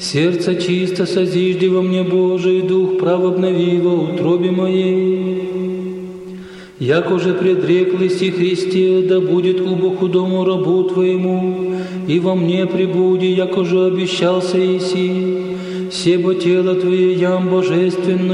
Сердце чисто созижди во мне, Божий, дух прав обнови во утробе моей. Як уже предреклись и Христе, да будет кубу худому рабу Твоему, и во мне пребуди, як уже обещался Иси, себо тело Твое ям божественно,